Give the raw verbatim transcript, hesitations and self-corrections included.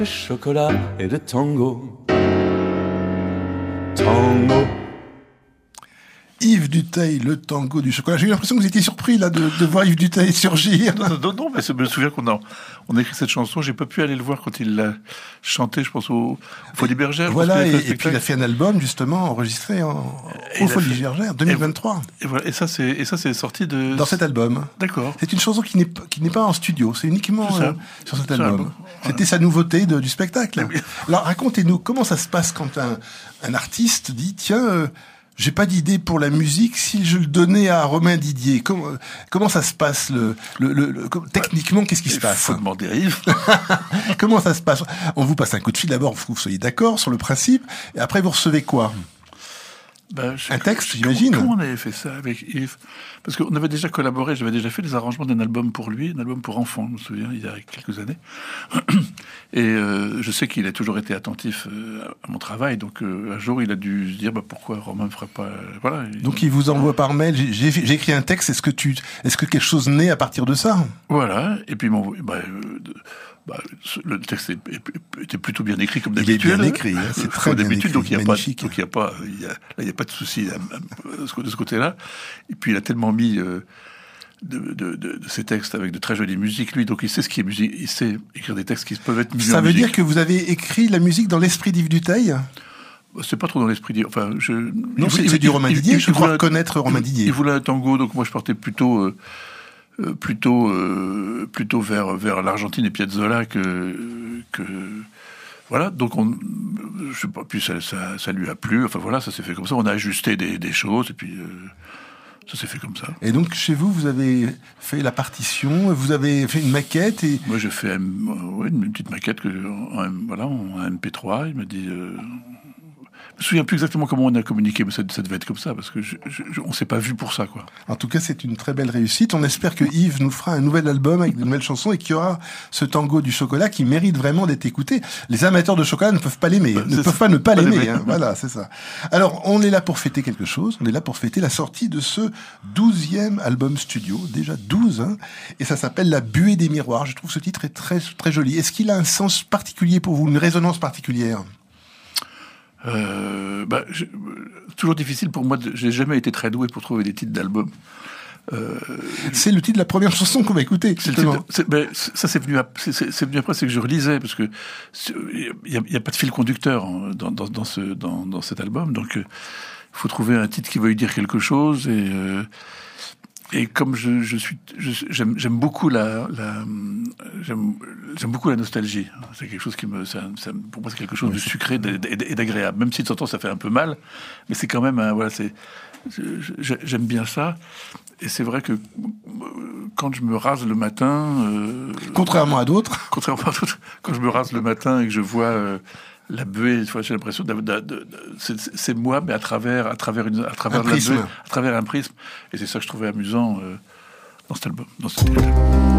Chocolat et de tango. Tango. Yves Dutheil, le tango du chocolat. J'ai eu l'impression que vous étiez surpris là de, de voir Yves Dutheil surgir. Non, non, non, mais je me souviens qu'on a, on a écrit cette chanson. J'ai pas pu aller le voir quand il l'a chanté, je pense, au, au Folies Bergères. Voilà, et, et puis il a fait un album justement enregistré en, au Folies Bergères deux mille vingt-trois. Et, voilà, et ça, c'est, et ça, c'est sorti de dans cet album. D'accord. C'est une chanson qui n'est qui n'est pas en studio, c'est uniquement c'est euh, sur cet album. album. C'était Voilà. sa nouveauté de, du spectacle. Oui. Alors racontez-nous comment ça se passe quand un, un artiste dit tiens. Euh, J'ai pas d'idée pour la musique. Si je le donnais à Romain Didier, comment, comment ça se passe le, le, le, le techniquement, qu'est-ce qui se passe? Il faut demander à Yves. Comment ça se passe? On vous passe un coup de fil d'abord, faut que vous soyez d'accord sur le principe, et après vous recevez quoi? Ben, je, Un texte, je, j'imagine. Comment on avait fait ça avec Yves? Parce qu'on avait déjà collaboré, j'avais déjà fait des arrangements d'un album pour lui, un album pour enfants, je me souviens, il y a quelques années. Et euh, je sais qu'il a toujours été attentif euh, à mon travail, donc euh, un jour il a dû se dire bah, pourquoi Romain ne ferait pas... Euh, voilà. Donc il vous envoie par mail, j'ai, j'ai, j'ai écrit un texte, est-ce que, tu, est-ce que quelque chose naît à partir de ça? Voilà, et puis il m'envoie... Bah, euh, Bah, le texte était plutôt bien écrit comme Il d'habitude. est bien écrit, hein, c'est très bien écrit, donc il n'y a pas, magnifique. donc il y a pas, il y a, là il n'y a pas de souci de ce côté-là. Et puis il a tellement mis euh, de, de, de, de ces textes avec de très jolies musiques, lui, donc il sait ce qui est musique, il sait écrire des textes qui peuvent être mis en musique. Ça veut dire que vous avez écrit la musique dans l'esprit d'Yves Dutheil? C'est pas trop dans l'esprit d'Yves. Enfin, je. Non, c'est, c'est du Romain Didier. Je crois reconnaître Romain Didier. Il voulait un tango, donc moi je partais plutôt. Euh, Euh, plutôt euh, plutôt vers vers l'Argentine et Piazzolla que que voilà, donc on je sais pas, puis ça, ça ça lui a plu, enfin voilà, ça s'est fait comme ça, on a ajusté des des choses et puis euh, ça s'est fait comme ça. Et donc chez vous vous avez fait la partition, vous avez fait une maquette et moi j'ai fait un, ouais, une petite maquette que en, voilà en M P trois, il m'a dit euh, je me souviens plus exactement comment on a communiqué, mais ça, ça devait être comme ça, parce que je, je, je, on s'est pas vu pour ça, quoi. En tout cas, c'est une très belle réussite. On espère que Yves nous fera un nouvel album avec de nouvelles chansons et qu'il y aura ce tango du chocolat qui mérite vraiment d'être écouté. Les amateurs de chocolat ne peuvent pas l'aimer, bah, ne peuvent ça. pas ne pas, pas l'aimer. Hein. Voilà, c'est ça. Alors, on est là pour fêter quelque chose. On est là pour fêter la sortie de ce douzième album studio, déjà douze, hein, et ça s'appelle La Buée des Miroirs. Je trouve ce titre est très, très joli. Est-ce qu'il a un sens particulier pour vous, une résonance particulière? Euh, bah, je, toujours difficile pour moi. De, j'ai jamais été très doué pour trouver des titres d'albums. Euh, c'est le titre de la première chanson qu'on va écouter. C'est de, c'est, ben, ça, c'est venu, c'est, c'est, c'est venu après, c'est que je relisais parce que il y a, y a pas de fil conducteur dans, dans, dans ce, dans, dans cet album, donc il euh, faut trouver un titre qui veuille dire quelque chose et. Euh, Et comme je, je suis, je, j'aime, j'aime beaucoup la, la j'aime, j'aime beaucoup la nostalgie. C'est quelque chose qui me, ça, ça, pour moi, c'est quelque chose oui, de sucré et d'agréable. Même si de temps en temps ça fait un peu mal, mais c'est quand même, un, voilà, c'est, j'aime bien ça. Et c'est vrai que quand je me rase le matin, euh, contrairement à d'autres, contrairement à d'autres, quand je me rase le matin et que je vois euh, la buée, j'ai l'impression de, de, de, de c'est, c'est moi, mais à travers, à travers une, à travers un la prisme. buée, à travers un prisme. Et c'est ça que je trouvais amusant euh, dans cet album, dans cet album.